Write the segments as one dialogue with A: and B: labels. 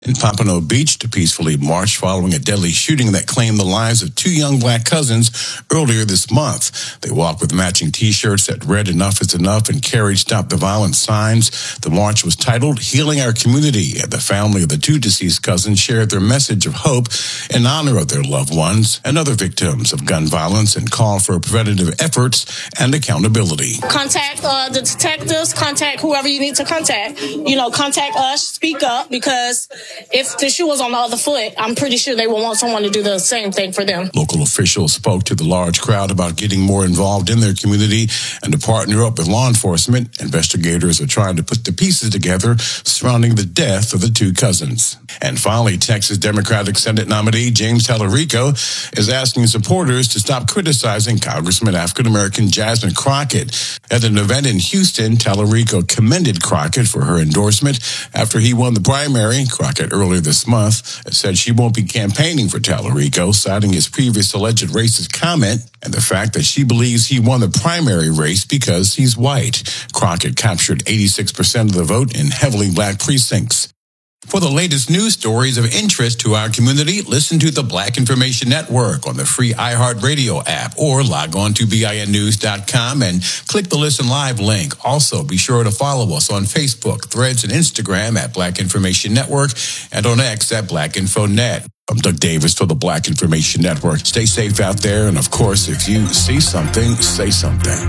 A: in Pompano Beach to peacefully march following a deadly shooting that claimed the lives of two young black cousins earlier this month. They walked with matching T-shirts that read "Enough is Enough" and carried "Stop the Violence" signs. The march was titled "Healing Our Community," and the family of the two deceased cousins shared their message of hope in honor of their loved ones and other victims of gun violence and called for preventative efforts and accountability.
B: Contact the detectives, contact whoever you need to contact. Contact us, speak up, because if the shoe was on the other foot, I'm pretty sure they will want someone to do the same thing for them.
A: Local officials spoke to the large crowd about getting more involved in their community and to partner up with law enforcement. Investigators are trying to put the pieces together surrounding the death of the two cousins. And finally, Texas Democratic Senate nominee James Tallarico is asking supporters to stop criticizing Congressman African-American Jasmine Crockett. At an event in Houston, Tallarico commended Crockett for her endorsement after he won the primary. Crockett earlier this month said she won't be campaigning for Tallarico, citing his previous alleged racist comment and the fact that she believes he won the primary race because he's white. Crockett captured 86% of the vote in heavily black precincts. For the latest news stories of interest to our community, listen to the Black Information Network on the free iHeartRadio app or log on to BINnews.com and click the Listen Live link. Also, be sure to follow us on Facebook, Threads, and Instagram at Black Information Network and on X at BlackInfoNet. I'm Doug Davis for the Black Information Network. Stay safe out there, and of course, if you see something, say something.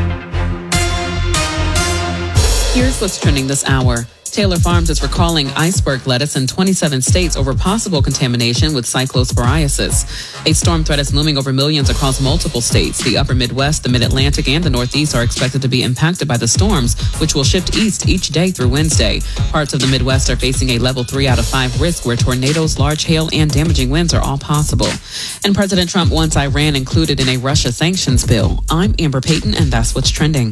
C: Here's what's trending this hour. Taylor Farms is recalling iceberg lettuce in 27 states over possible contamination with cyclosporiasis. A storm threat is looming over millions across multiple states. The upper Midwest, the Mid-Atlantic, and the Northeast are expected to be impacted by the storms, which will shift east each day through Wednesday. Parts of the Midwest are facing a level 3 out of 5 risk where tornadoes, large hail, and damaging winds are all possible. And President Trump wants Iran included in a Russia sanctions bill. I'm Amber Payton, and that's what's trending.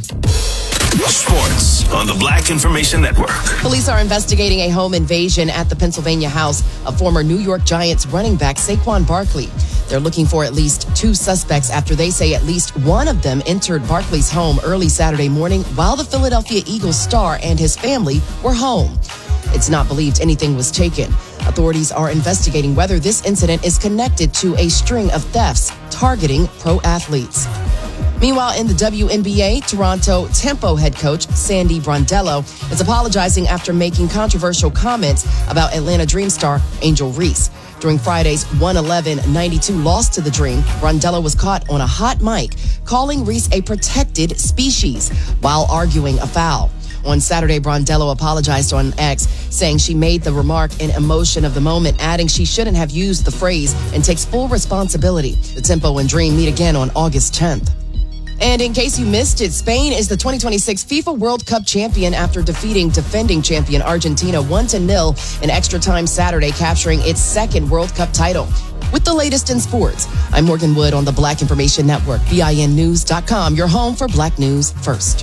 D: Sports on the Black Information Network.
E: Police are investigating a home invasion at the Pennsylvania house of former New York Giants running back Saquon Barkley. They're looking for at least 2 suspects after they say at least one of them entered Barkley's home early Saturday morning while the Philadelphia Eagles star and his family were home. It's not believed anything was taken. Authorities are investigating whether this incident is connected to a string of thefts targeting pro athletes. Meanwhile, in the WNBA, Toronto Tempo head coach Sandy Brondello is apologizing after making controversial comments about Atlanta Dream star Angel Reese. During Friday's 111-92 loss to the Dream, Brondello was caught on a hot mic calling Reese a protected species while arguing a foul. On Saturday, Brondello apologized on X, saying she made the remark in emotion of the moment, adding she shouldn't have used the phrase and takes full responsibility. The Tempo and Dream meet again on August 10th. And in case you missed it, Spain is the 2026 FIFA World Cup champion after defeating defending champion Argentina 1-0 in extra time Saturday, capturing its second World Cup title. With the latest in sports, I'm Morgan Wood on the Black Information Network, BINnews.com, your home for Black News first.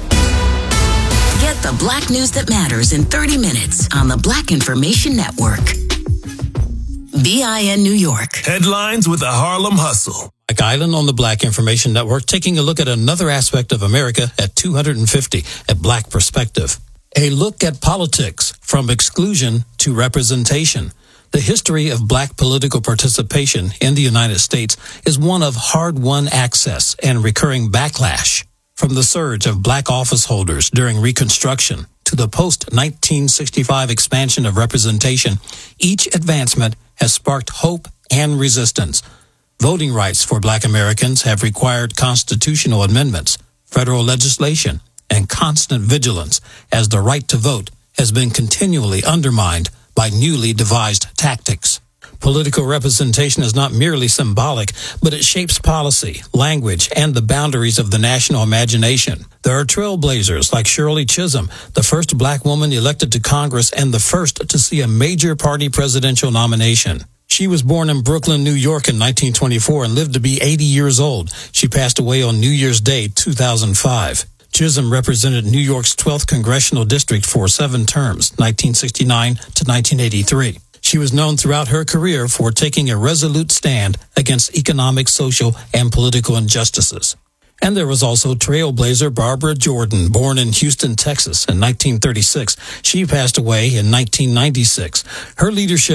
F: Get the Black News that matters in 30 minutes on the Black Information Network. BIN New York.
D: Headlines with the Harlem Hustle.
G: Mike Island on the Black Information Network, taking a look at another aspect of America at 250 at Black Perspective. A look at politics from exclusion to representation. The history of Black political participation in the United States is one of hard-won access and recurring backlash. From the surge of Black office holders during Reconstruction to the post-1965 expansion of representation, each advancement has sparked hope and resistance. Voting rights for Black Americans have required constitutional amendments, federal legislation, and constant vigilance as the right to vote has been continually undermined by newly devised tactics. Political representation is not merely symbolic, but it shapes policy, language, and the boundaries of the national imagination. There are trailblazers like Shirley Chisholm, the first Black woman elected to Congress and the first to see a major party presidential nomination. She was born in Brooklyn, New York in 1924 and lived to be 80 years old. She passed away on New Year's Day, 2005. Chisholm represented New York's 12th Congressional District for 7 terms, 1969 to 1983. She was known throughout her career for taking a resolute stand against economic, social, and political injustices. And there was also trailblazer Barbara Jordan, born in Houston, Texas in 1936. She passed away in 1996. Her leadership